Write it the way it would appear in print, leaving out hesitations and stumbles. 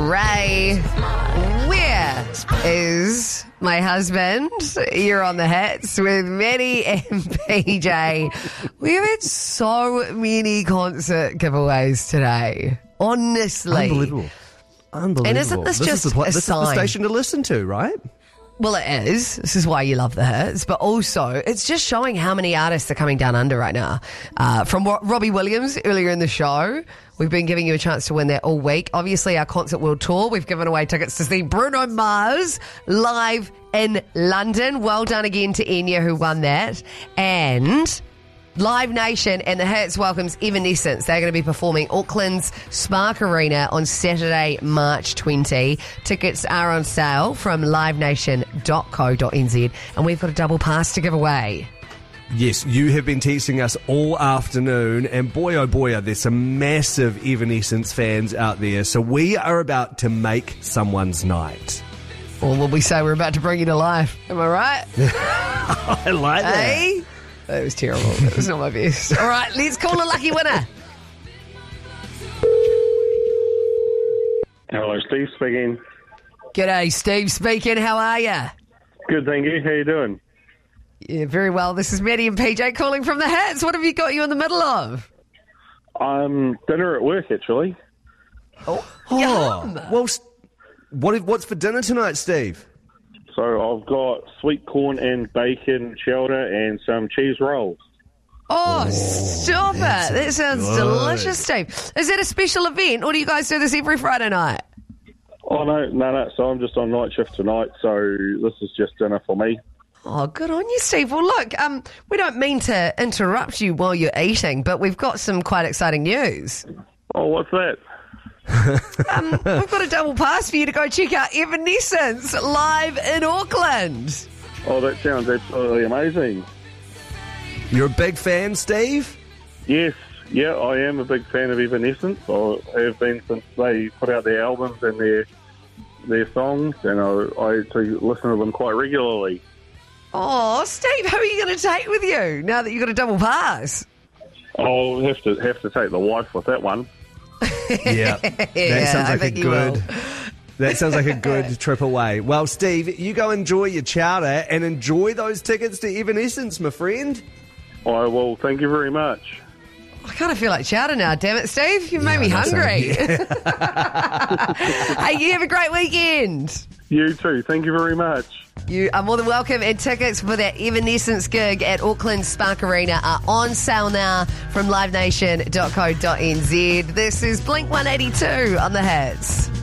Ray. Where is my husband? You're on the hits with Maddie and PJ. We've had so many concert giveaways today. Honestly. Unbelievable. And isn't this just a sign? This is the station to listen to, right? Well, it is. This is why you love the hits. But also, it's just showing how many artists are coming down under right now. From Robbie Williams earlier in the show, we've been giving you a chance to win that all week. Obviously, our Concert World Tour, we've given away tickets to see Bruno Mars live in London. Well done again to Enya, who won that. And Live Nation and the Hits welcomes Evanescence. They're going to be performing Auckland's Spark Arena on Saturday, March 20. Tickets are on sale from livenation.co.nz. And we've got a double pass to give away. Yes, you have been teasing us all afternoon, and boy oh boy are there some massive Evanescence fans out there. So we are about to make someone's night. Or will we say we're about to bring you to life? Am I right? I like that. Hey? That was terrible. That was not my best. All right, let's call a lucky winner. Hello, Steve speaking. G'day, Steve speaking. How are you? Good, thank you. How you doing? Yeah, very well. This is Maddie and PJ calling from the Hits. What have you got you in the middle of? Dinner at work, actually. Yum. Well, what's for dinner tonight, Steve? So I've got sweet corn and bacon chowder and some cheese rolls. Oh, stop it. That sounds good. delicious, Steve. Is it a special event, or do you guys do this every Friday night? Oh, no. So I'm just on night shift tonight, so this is just dinner for me. Oh, good on you, Steve. Well, look, we don't mean to interrupt you while you're eating, but we've got some quite exciting news. Oh, what's that? We've got a double pass for you to go check out Evanescence live in Auckland. Oh, that sounds absolutely amazing. You're a big fan, Steve? Yes, yeah, I am a big fan of Evanescence. I have been since they put out their albums and their songs, and I actually listen to them quite regularly. Oh, Steve, who are you going to take with you now that you've got a double pass? I'll have to take the wife with that one. Yeah, that sounds like a good trip away. Well, Steve, you go enjoy your chowder and enjoy those tickets to Evanescence, my friend. I will. Thank you very much. I kind of feel like chowder now, damn it, Steve. You've made me hungry. Hey, you have a great weekend. You too. Thank you very much. You are more than welcome, and tickets for that Evanescence gig at Auckland Spark Arena are on sale now from livenation.co.nz. This is Blink 182 on the Hits.